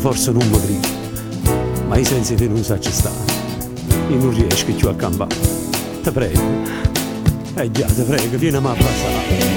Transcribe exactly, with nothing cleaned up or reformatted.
forse non mi credi, ma i sensi te non sa ci sta, io non riesco più a campare. Te prego, eh già, te prego, vieni a passare.